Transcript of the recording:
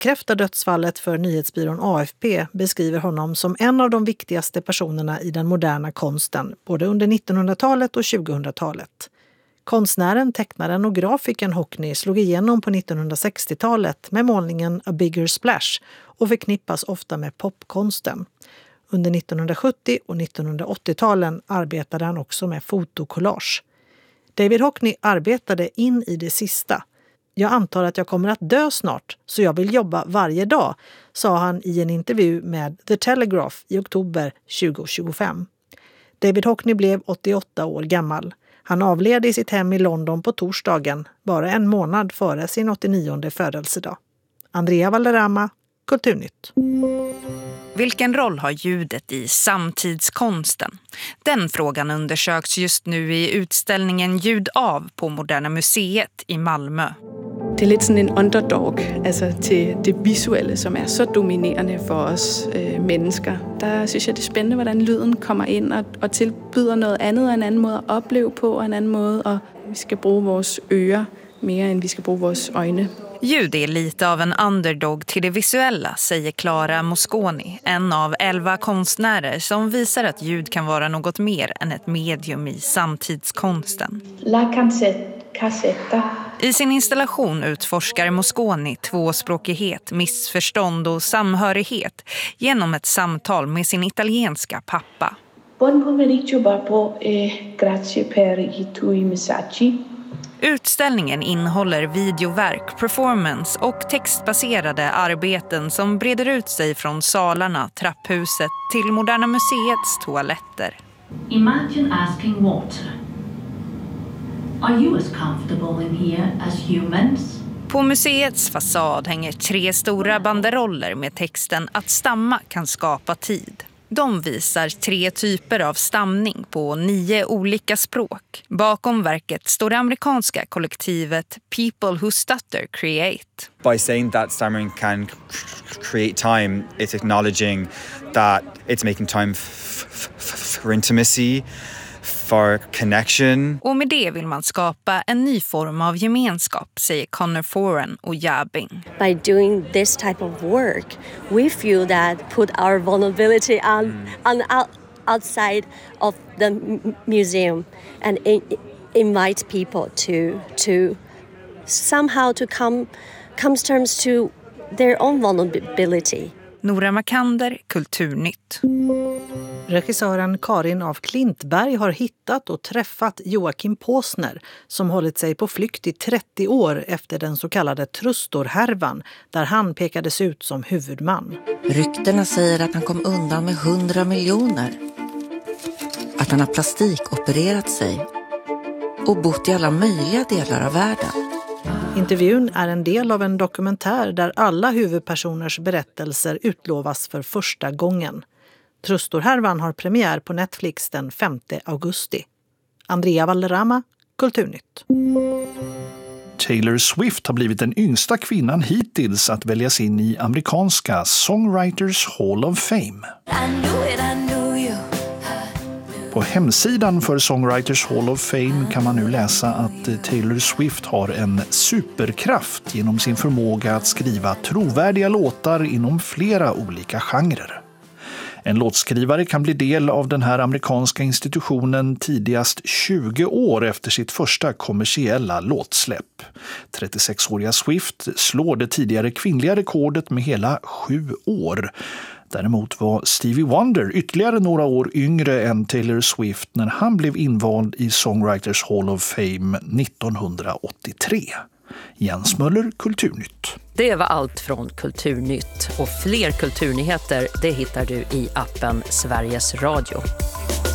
bekräftar dödsfallet för nyhetsbyrån AFP beskriver honom som en av de viktigaste personerna i den moderna konsten, både under 1900-talet och 2000-talet. Konstnären, tecknaren och grafikern Hockney slog igenom på 1960-talet med målningen A Bigger Splash och förknippas ofta med popkonsten. Under 1970- och 1980-talen arbetade han också med fotokollage. David Hockney arbetade in i det sista. Jag antar att jag kommer att dö snart, så jag vill jobba varje dag, sa han i en intervju med The Telegraph i oktober 2025. David Hockney blev 88 år gammal. Han avled i sitt hem i London på torsdagen, bara en månad före sin 89:e födelsedag. Andrea Valderrama, Kulturnytt. Vilken roll har ljudet i samtidskonsten? Den frågan undersöks just nu i utställningen Ljud av på Moderna Museet i Malmö. Det är lite som en underdog, alltså till det visuelle, som är så dominerande för oss människor. Där synes jag det är spännande hur lyden kommer in och tillbyder något annat, en annan måde att uppleva på och en annan måde, och vi ska bruga våra öron mer än vi ska bruga våra ögon. Ljud är lite av en underdog till det visuella, säger Clara Mosconi, en av 11 konstnärer som visar att ljud kan vara något mer än ett medium i samtidskonsten. I sin installation utforskar Mosconi tvåspråkighet, missförstånd och samhörighet genom ett samtal med sin italienska pappa. Buon pomeriggio babbo e grazie per i tuoi messaggi. Utställningen innehåller videoverk, performance och textbaserade arbeten som breder ut sig från salarna, trapphuset till Moderna Museets toaletter. Imagine asking water. Are you as comfortable in here as humans? På museets fasad hänger 3 stora banderoller med texten att stamma kan skapa tid. De visar 3 typer av stamning på 9 olika språk. Bakom verket står det amerikanska kollektivet People Who Stutter Create. By saying that stammering can create time, it's acknowledging that it's making time for intimacy, for connection. Och med det vill man skapa en ny form av gemenskap, säger Connor Foran och Jabing. By doing this type of work, we feel that put our vulnerability outside of the museum and invite people to somehow to come terms to their own vulnerability. Nora Makander, Kulturnytt. Regissören Karin af Klintberg har hittat och träffat Joakim Påsner som hållit sig på flykt i 30 år efter den så kallade Trustor-härvan där han pekades ut som huvudman. Ryktena säger att han kom undan med 100 miljoner. Att han har plastikopererat sig och bott i alla möjliga delar av världen. Intervjun är en del av en dokumentär där alla huvudpersoners berättelser utlovas för första gången. Trustor-härvan har premiär på Netflix den 5 augusti. Andrea Valderrama, Kulturnytt. Taylor Swift har blivit den yngsta kvinnan hittills att väljas in i amerikanska Songwriters Hall of Fame. På hemsidan för Songwriters Hall of Fame kan man nu läsa att Taylor Swift har en superkraft genom sin förmåga att skriva trovärdiga låtar inom flera olika genrer. En låtskrivare kan bli del av den här amerikanska institutionen tidigast 20 år efter sitt första kommersiella låtsläpp. 36-åriga Swift slår det tidigare kvinnliga rekordet med hela 7 år. Däremot var Stevie Wonder ytterligare några år yngre än Taylor Swift när han blev invald i Songwriters Hall of Fame 1983. Jens Möller, Kulturnytt. Det var allt från Kulturnytt, och fler kulturnyheter det hittar du i appen Sveriges Radio.